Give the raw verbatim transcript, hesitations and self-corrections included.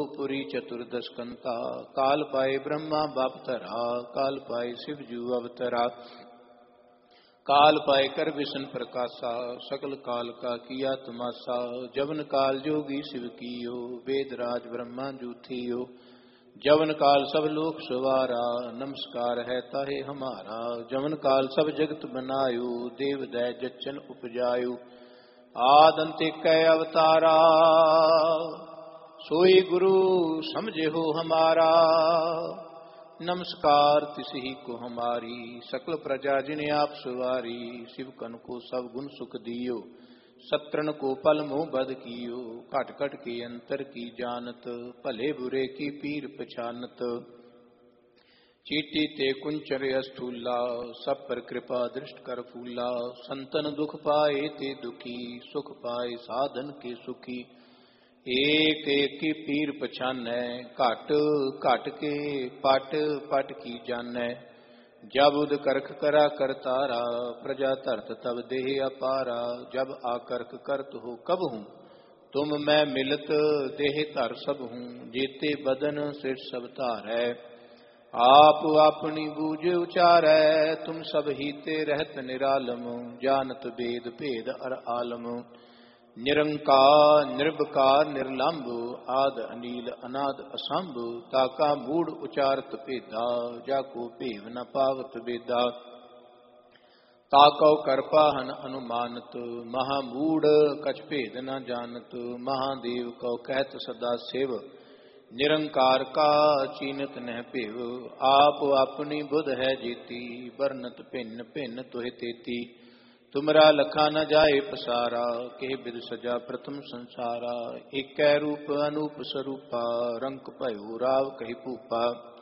पुरी चतुर्दश कंता। काल पाए ब्रह्मा बापतरा, काल पाए शिव जू अवतरा। काल पाए कर विष्णु प्रकाशा, सकल काल का किया तमाशा। जवन काल जोगी शिव कियो, वेद राज ब्रह्मा जू थियो। जवन काल सब लोक सवारा, नमस्कार है ताहे हमारा। जवन काल सब जगत बनायो, देव दै जच्चन उपजायो। आद अंतिक अवतारा, सोई गुरु समझे हो हमारा। नमस्कार तिसही को हमारी, सकल प्रजा जिन्हें आप सवारी। शिव कन को सब गुण सुख दियो, सत्रन को पल मोह बद कियो। कट कट के अंतर की जानत, भले बुरे की पीर पछानत। चीटी ते कुंचर स्थूला, सब पर कृपा दृष्ट कर फूला। संतन दुख पाए ते दुखी, सुख पाए साधन के सुखी। एक एक की पीर पछानै, घट घट के पट पट की जानै। जब उद करख करा करतारा, प्रजा धरत तब देह अपारा। जब आकर्क करत हो कब हूँ, तुम मैं मिलत देह धर सब हूँ। जेते बदन सिर सब धारै, आप अपनी बूझ उचारै। तुम सब हीते रहत निरालम, जानत वेद भेद अर आलम। निरंकार निर्विकार निर्लंब, आद अनील अनाद असंभ। ताका मूढ़ उचारत भेदा, जाको भेव न पावत वेदा। ताकौ करपाहन अनुमानत, महामूढ़ कछ भेद न जानत। महादेव कौ कहत सदा शिव, निरंकार का चीनत नह भेव। आप अपनी बुध है जीती, बरनत भिन्न भिन्न तुहि तेती। तुमरा लखा न जाए पसारा, के बिद सजा प्रथम संसारा। एक रूप अनूप स्वरूपा, रंक भयो राव कही भूपा।